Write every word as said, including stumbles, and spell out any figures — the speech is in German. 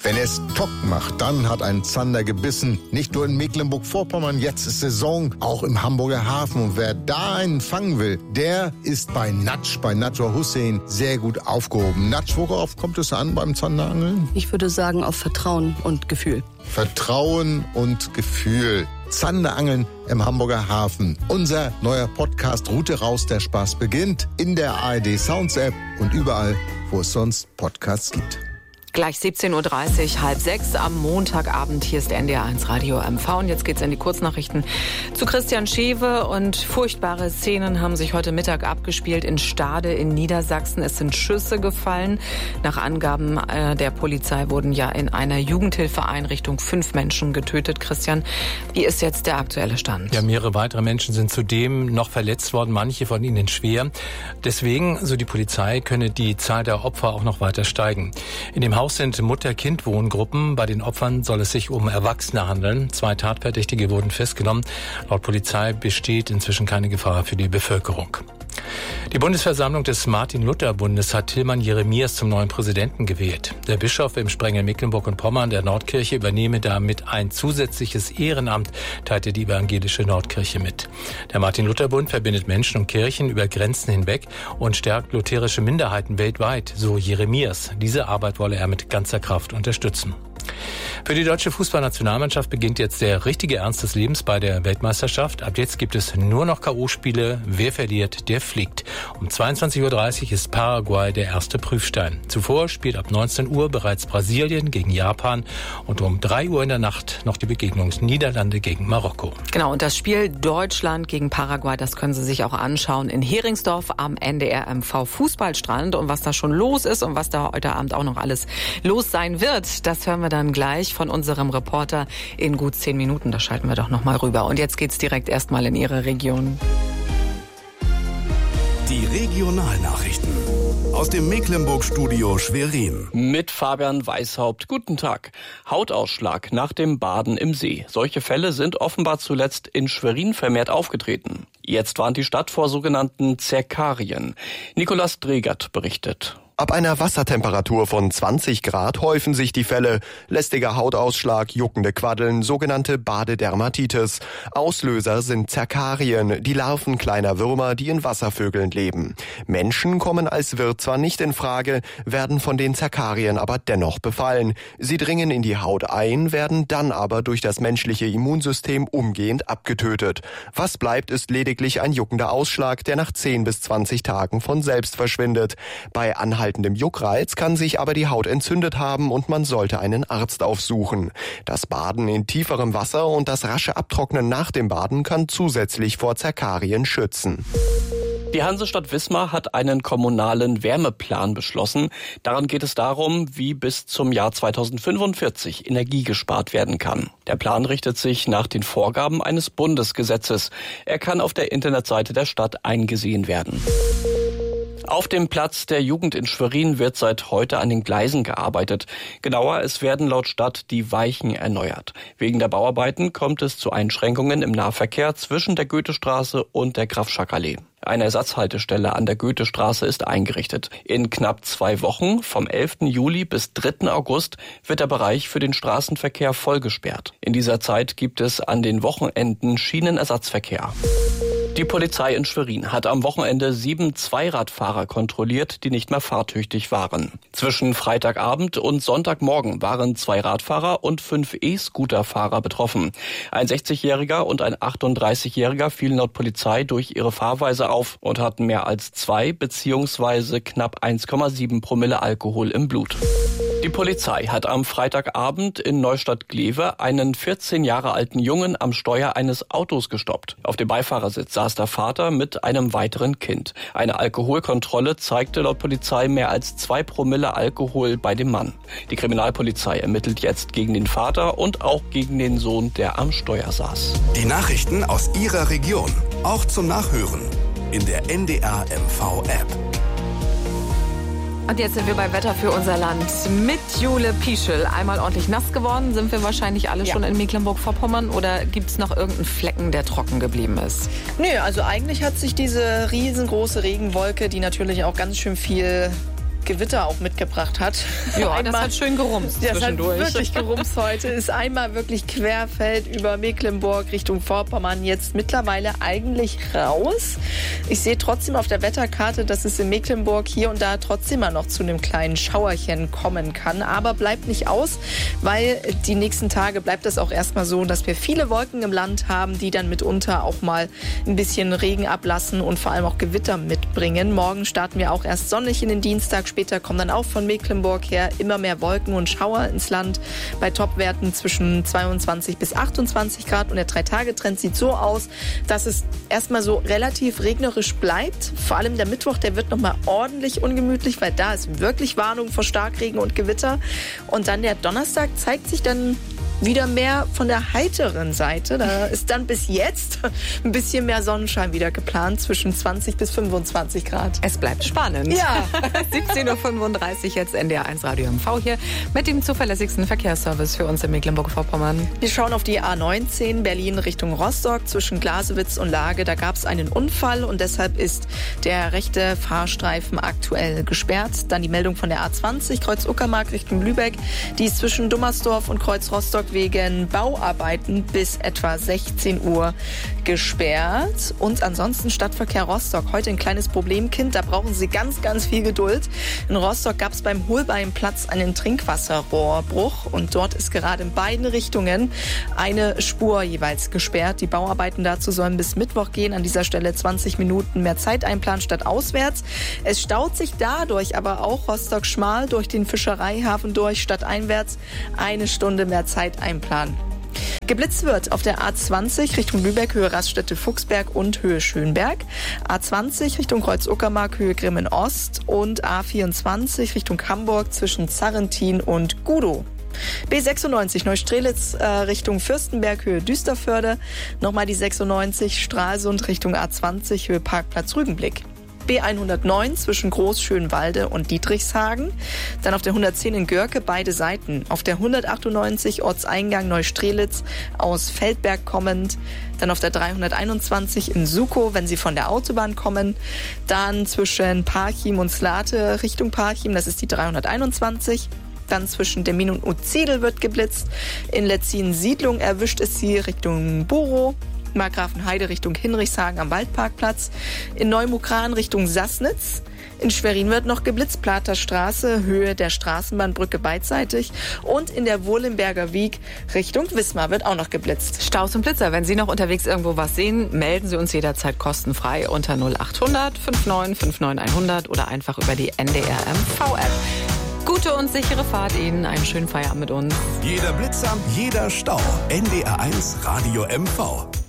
Wenn es Tock macht, dann hat ein Zander gebissen. Nicht nur in Mecklenburg-Vorpommern, jetzt ist Saison, auch im Hamburger Hafen. Und wer da einen fangen will, der ist bei Natsch, bei Nadja Hussein sehr gut aufgehoben. Natsch, worauf kommt es an beim Zanderangeln? Ich würde sagen auf Vertrauen und Gefühl. Vertrauen und Gefühl. Zanderangeln im Hamburger Hafen. Unser neuer Podcast Route raus, der Spaß beginnt in der A R D Sounds App und überall, wo es sonst Podcasts gibt. Gleich siebzehn Uhr dreißig, halb sechs am Montagabend. Hier ist N D R eins Radio M V. Und jetzt geht's in die Kurznachrichten zu Christian Schewe. Und furchtbare Szenen haben sich heute Mittag abgespielt in Stade in Niedersachsen. Es sind Schüsse gefallen. Nach Angaben äh, der Polizei wurden ja in einer Jugendhilfeeinrichtung fünf Menschen getötet. Christian, wie ist jetzt der aktuelle Stand? Ja, mehrere weitere Menschen sind zudem noch verletzt worden, manche von ihnen schwer. Deswegen, so die Polizei, könne die Zahl der Opfer auch noch weiter steigen. In dem Haus sind Mutter-Kind-Wohngruppen. Bei den Opfern soll es sich um Erwachsene handeln. Zwei Tatverdächtige wurden festgenommen. Laut Polizei besteht inzwischen keine Gefahr für die Bevölkerung. Die Bundesversammlung des Martin-Luther-Bundes hat Tilman Jeremias zum neuen Präsidenten gewählt. Der Bischof im Sprengel Mecklenburg und Pommern der Nordkirche übernehme damit ein zusätzliches Ehrenamt, teilte die evangelische Nordkirche mit. Der Martin-Luther-Bund verbindet Menschen und Kirchen über Grenzen hinweg und stärkt lutherische Minderheiten weltweit, so Jeremias. Diese Arbeit wolle er mit ganzer Kraft unterstützen. Für die deutsche Fußballnationalmannschaft beginnt jetzt der richtige Ernst des Lebens bei der Weltmeisterschaft. Ab jetzt gibt es nur noch K O-Spiele. Wer verliert, der fliegt. Um zweiundzwanzig Uhr dreißig ist Paraguay der erste Prüfstein. Zuvor spielt ab neunzehn Uhr bereits Brasilien gegen Japan und um drei Uhr in der Nacht noch die Begegnung Niederlande gegen Marokko. Genau, und das Spiel Deutschland gegen Paraguay, das können Sie sich auch anschauen in Heringsdorf am N D R M V Fußballstrand. Und was da schon los ist und was da heute Abend auch noch alles los sein wird, das hören wir dann gleich von unserem Reporter in gut zehn Minuten. Da schalten wir doch noch mal rüber. Und jetzt geht's direkt erstmal in Ihre Region. Die Regionalnachrichten aus dem Mecklenburg-Studio Schwerin. Mit Fabian Weishaupt. Guten Tag. Hautausschlag nach dem Baden im See. Solche Fälle sind offenbar zuletzt in Schwerin vermehrt aufgetreten. Jetzt warnt die Stadt vor sogenannten Zerkarien. Nicolas Dregert berichtet. Ab einer Wassertemperatur von zwanzig Grad häufen sich die Fälle. Lästiger Hautausschlag, juckende Quaddeln, sogenannte Badedermatitis. Auslöser sind Zerkarien, die Larven kleiner Würmer, die in Wasservögeln leben. Menschen kommen als Wirt zwar nicht in Frage, werden von den Zerkarien aber dennoch befallen. Sie dringen in die Haut ein, werden dann aber durch das menschliche Immunsystem umgehend abgetötet. Was bleibt, ist lediglich ein juckender Ausschlag, der nach zehn bis zwanzig Tagen von selbst verschwindet. Bei Anhaltendem Juckreiz kann sich aber die Haut entzündet haben und man sollte einen Arzt aufsuchen. Das Baden in tieferem Wasser und das rasche Abtrocknen nach dem Baden kann zusätzlich vor Zerkarien schützen. Die Hansestadt Wismar hat einen kommunalen Wärmeplan beschlossen. Daran geht es darum, wie bis zum Jahr zweitausendfünfundvierzig Energie gespart werden kann. Der Plan richtet sich nach den Vorgaben eines Bundesgesetzes. Er kann auf der Internetseite der Stadt eingesehen werden. Auf dem Platz der Jugend in Schwerin wird seit heute an den Gleisen gearbeitet. Genauer, es werden laut Stadt die Weichen erneuert. Wegen der Bauarbeiten kommt es zu Einschränkungen im Nahverkehr zwischen der Goethestraße und der Graf-Schack-Allee. Eine Ersatzhaltestelle an der Goethestraße ist eingerichtet. In knapp zwei Wochen, vom elften Juli bis dritten August, wird der Bereich für den Straßenverkehr vollgesperrt. In dieser Zeit gibt es an den Wochenenden Schienenersatzverkehr. Die Polizei in Schwerin hat am Wochenende sieben Zweiradfahrer kontrolliert, die nicht mehr fahrtüchtig waren. Zwischen Freitagabend und Sonntagmorgen waren zwei Radfahrer und fünf E-Scooterfahrer betroffen. Ein sechzigjähriger und ein achtunddreißigjähriger fielen laut Polizei durch ihre Fahrweise auf und hatten mehr als zwei bzw. knapp eins Komma sieben Promille Alkohol im Blut. Die Polizei hat am Freitagabend in Neustadt-Glewe einen vierzehn Jahre alten Jungen am Steuer eines Autos gestoppt. Auf dem Beifahrersitz saß der Vater mit einem weiteren Kind. Eine Alkoholkontrolle zeigte laut Polizei mehr als zwei Promille Alkohol bei dem Mann. Die Kriminalpolizei ermittelt jetzt gegen den Vater und auch gegen den Sohn, der am Steuer saß. Die Nachrichten aus Ihrer Region, auch zum Nachhören in der N D R M V App. Und jetzt sind wir bei Wetter für unser Land mit Jule Pieschel. Einmal ordentlich nass geworden, sind wir wahrscheinlich alle ja. schon in Mecklenburg-Vorpommern, oder gibt es noch irgendeinen Flecken, der trocken geblieben ist? Nö, also eigentlich hat sich diese riesengroße Regenwolke, die natürlich auch ganz schön viel Gewitter auch mitgebracht hat. Ja, einmal, das hat schön gerumst das zwischendurch. Das hat wirklich gerumst heute. Ist einmal wirklich querfeld über Mecklenburg Richtung Vorpommern jetzt mittlerweile eigentlich raus. Ich sehe trotzdem auf der Wetterkarte, dass es in Mecklenburg hier und da trotzdem mal noch zu einem kleinen Schauerchen kommen kann. Aber bleibt nicht aus, weil die nächsten Tage bleibt es auch erstmal so, dass wir viele Wolken im Land haben, die dann mitunter auch mal ein bisschen Regen ablassen und vor allem auch Gewitter mitbringen. Morgen starten wir auch erst sonnig in den Dienstag. Später kommen dann auch von Mecklenburg her immer mehr Wolken und Schauer ins Land bei Topwerten zwischen zweiundzwanzig bis achtundzwanzig Grad. Und der Drei-Tage-Trend sieht so aus, dass es erstmal so relativ regnerisch bleibt. Vor allem der Mittwoch, der wird nochmal ordentlich ungemütlich, weil da ist wirklich Warnung vor Starkregen und Gewitter. Und dann der Donnerstag zeigt sich dann wieder mehr von der heiteren Seite. Da ist dann bis jetzt ein bisschen mehr Sonnenschein wieder geplant, zwischen zwanzig bis fünfundzwanzig Grad. Es bleibt spannend. Ja. siebzehn Uhr fünfunddreißig jetzt N D R eins Radio M V hier mit dem zuverlässigsten Verkehrsservice für uns in Mecklenburg-Vorpommern. Wir schauen auf die A neunzehn Berlin Richtung Rostock zwischen Glasewitz und Lage. Da gab es einen Unfall und deshalb ist der rechte Fahrstreifen aktuell gesperrt. Dann die Meldung von der A zwanzig Kreuz Uckermark Richtung Lübeck. Die ist zwischen Dummersdorf und Kreuz Rostock wegen Bauarbeiten bis etwa sechzehn Uhr gesperrt. Und ansonsten Stadtverkehr Rostock. Heute ein kleines Problemkind. Da brauchen Sie ganz, ganz viel Geduld. In Rostock gab es beim Holbeinplatz einen Trinkwasserrohrbruch. Und dort ist gerade in beiden Richtungen eine Spur jeweils gesperrt. Die Bauarbeiten dazu sollen bis Mittwoch gehen. An dieser Stelle zwanzig Minuten mehr Zeit einplanen statt auswärts. Es staut sich dadurch aber auch Rostock-Schmal durch den Fischereihafen durch statt einwärts. Eine Stunde mehr Zeit einplanen. Geblitzt wird auf der A zwanzig Richtung Lübeck, Höhe Raststätte-Fuchsberg und Höhe Schönberg. A zwanzig Richtung Kreuz Uckermark, Höhe Grimmen Ost und A vierundzwanzig Richtung Hamburg zwischen Zarrentin und Gudow. B sechsundneunzig Neustrelitz äh, Richtung Fürstenberg, Höhe Düsterförde. Nochmal die sechsundneunzig Stralsund Richtung A zwanzig, Höhe Parkplatz Rügenblick. B hundertneun zwischen Großschönwalde und Dietrichshagen. Dann auf der hundertzehn in Görke beide Seiten. Auf der hundertachtundneunzig Ortseingang Neustrelitz aus Feldberg kommend. Dann auf der dreihunderteinundzwanzig in Sukow, wenn Sie von der Autobahn kommen. Dann zwischen Parchim und Slate Richtung Parchim, das ist die dreihunderteinundzwanzig. Dann zwischen Demmin und Uzedel wird geblitzt. In Letzin-Siedlung erwischt es Sie Richtung Borow. Markgrafenheide Richtung Hinrichshagen am Waldparkplatz. In Neumukran Richtung Sassnitz. In Schwerin wird noch geblitzt, Plater Straße, Höhe der Straßenbahnbrücke beidseitig. Und in der Wohlenberger Wiek Richtung Wismar wird auch noch geblitzt. Staus und Blitzer, wenn Sie noch unterwegs irgendwo was sehen, melden Sie uns jederzeit kostenfrei unter null achthundert neunundfünfzig neunundfünfzig hundert oder einfach über die N D R M V-App. Gute und sichere Fahrt Ihnen, einen schönen Feierabend mit uns. Jeder Blitzer, jeder Stau. N D R eins Radio M V.